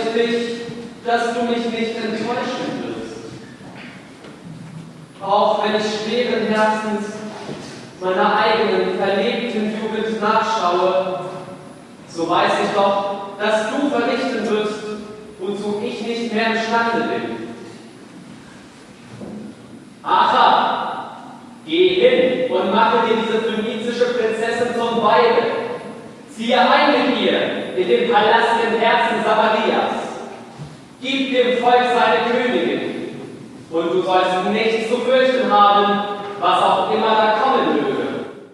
dich, dass du mich nicht enttäuschen wirst. Auch wenn ich schweren Herzens meiner eigenen verlebten Jugend nachschaue, so weiß ich doch, dass du verrichten wirst, wozu ich nicht mehr imstande bin. Acha, geh hin und mache dir diese phönizische Prinzessin zum Weibe. Ziehe ein mit ihr in den Palast im Herzen Samarias. Gib dem Volk seine Königin, und du sollst nichts zu fürchten haben, was auch immer da kommen wird.